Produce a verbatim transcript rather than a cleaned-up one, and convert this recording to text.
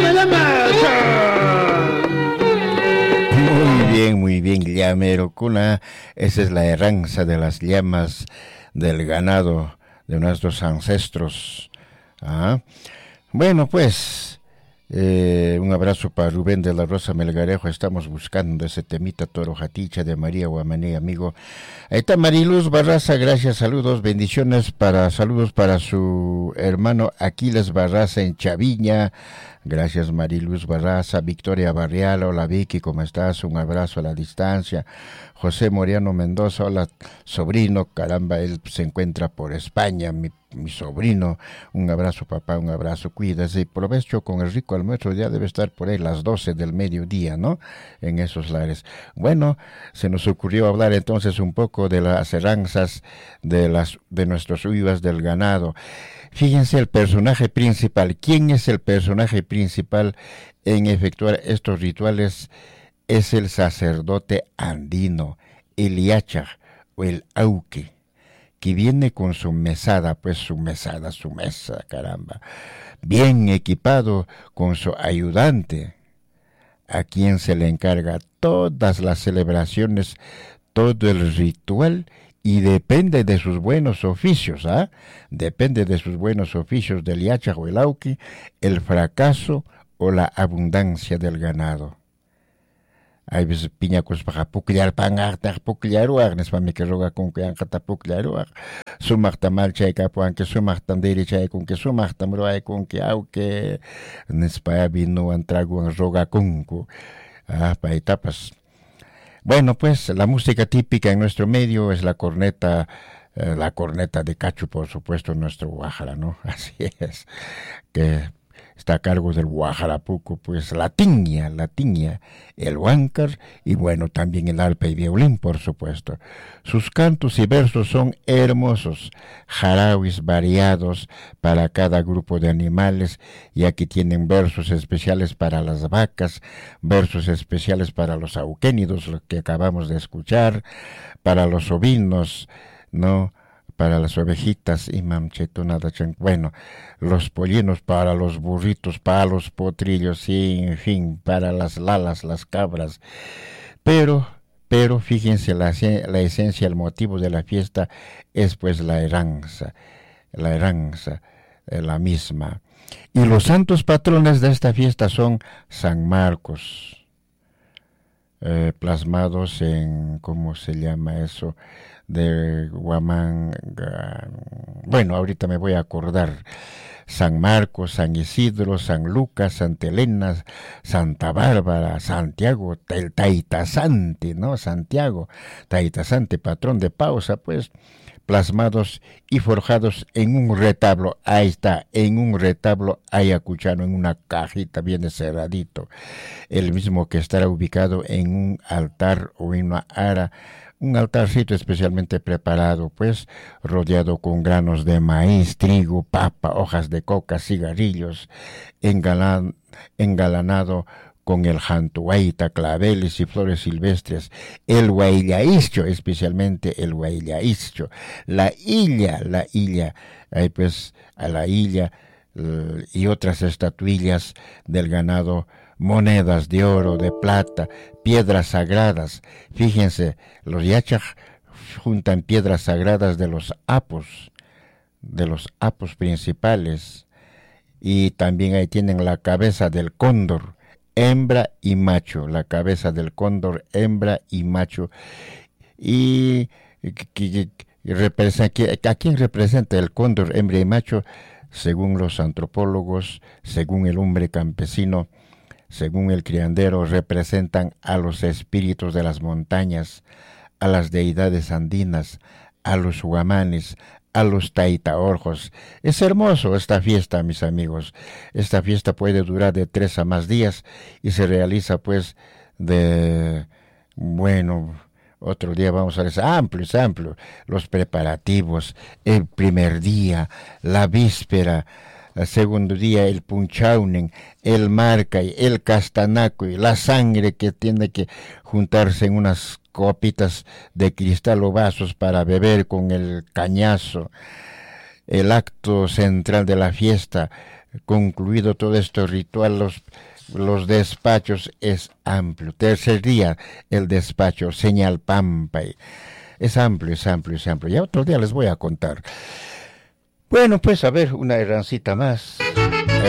Muy bien, muy bien, llamero cuna. Esa es la heranza de las llamas del ganado de nuestros ancestros. ¿Ah? Bueno, pues, eh, un abrazo para Rubén de la Rosa Melgarejo. Estamos buscando ese temita Toro Jaticha de María Guamaní, amigo. Ahí está Mariluz Barraza, gracias, saludos, bendiciones para, saludos para su hermano Aquiles Barraza en Chaviña. Gracias Mariluz Barraza, Victoria Barrial, hola Vicky, ¿cómo estás? Un abrazo a la distancia. José Moriano Mendoza, hola sobrino, caramba, él se encuentra por España, mi, mi sobrino. Un abrazo papá, un abrazo, cuídese y provecho con el rico almuerzo, ya debe estar por ahí las doce del mediodía, ¿no? En esos lares. Bueno, se nos ocurrió hablar entonces un poco de las heranzas de, las, de nuestros uvas del ganado. Fíjense el personaje principal. ¿Quién es el personaje principal en efectuar estos rituales? Es el sacerdote andino, el Yachaj o el Auque, que viene con su mesada, pues su mesada, su mesa, caramba, bien equipado con su ayudante, a quien se le encarga todas las celebraciones, todo el ritual. Y depende de sus buenos oficios, ¿ah? ¿eh? Depende de sus buenos oficios del Yachaj o el Auque, el fracaso o la abundancia del ganado. Hay veces piñacos para puclear, pangartar, puclearuar, nes para mi que roga con que ancata puclearuar. Sumarta mal chaika, puan que sumarta derecha con que sumarta broa con que auque, nes para vino antrago en roga con que, ah, para etapas. Bueno, pues la música típica en nuestro medio es la corneta, eh, la corneta de Cacho, por supuesto, nuestro Guajara, ¿no? Así es, que está a cargo del Guajarapuco, pues la tiña, la tiña, el huáncar y bueno, también el arpa y violín, por supuesto. Sus cantos y versos son hermosos, jarauis variados para cada grupo de animales, y aquí tienen versos especiales para las vacas, versos especiales para los auquénidos, lo que acabamos de escuchar, para los ovinos, ¿no?, para las ovejitas, imam chetonada, bueno, los pollinos, para los burritos, para los potrillos, y en fin, para las lalas, las cabras. Pero, pero fíjense, la, la esencia, el motivo de la fiesta es pues la heranza, la heranza, eh, la misma. Y los santos patrones de esta fiesta son San Marcos, eh, plasmados en, ¿cómo se llama eso?, de Huamanga. Bueno, ahorita me voy a acordar. San Marcos, San Isidro, San Lucas, Santa Elena, Santa Bárbara, Santiago, el Taitasante, ¿no? Santiago, Taitasante, patrón de Pausa, pues, plasmados y forjados en un retablo. Ahí está, en un retablo ayacuchano, en una cajita bien cerradito. El mismo que estará ubicado en un altar o en una ara, un altarcito especialmente preparado, pues, rodeado con granos de maíz, trigo, papa, hojas de coca, cigarrillos, engalan, engalanado con el jantuaita, claveles y flores silvestres, el huayllaíscho, especialmente el huayllaíscho, la illa, la illa, ahí pues, a la illa y otras estatuillas del ganado, monedas de oro, de plata, piedras sagradas. Fíjense, los Yachaj juntan piedras sagradas de los apos, de los apos principales, y también ahí tienen la cabeza del cóndor, hembra y macho, la cabeza del cóndor, hembra y macho. Y ¿a quién representa el cóndor, hembra y macho? Según los antropólogos, según el hombre campesino, según el criandero, representan a los espíritus de las montañas, a las deidades andinas, a los huamanes, a los taitaorjos. Es hermoso esta fiesta, mis amigos. Esta fiesta puede durar de tres a más días y se realiza pues de, bueno, otro día vamos a ver, es amplio, es amplio, los preparativos, el primer día, la víspera, el segundo día el punchaunen, el marcay, el castanaco y la sangre que tiene que juntarse en unas copitas de cristal o vasos para beber con el cañazo. El acto central de la fiesta, concluido todo este ritual, los, los despachos es amplio. Tercer día, el despacho Señal Pampay. Es amplio, es amplio, es amplio. Ya otro día les voy a contar. Bueno, pues a ver, una herrancita más.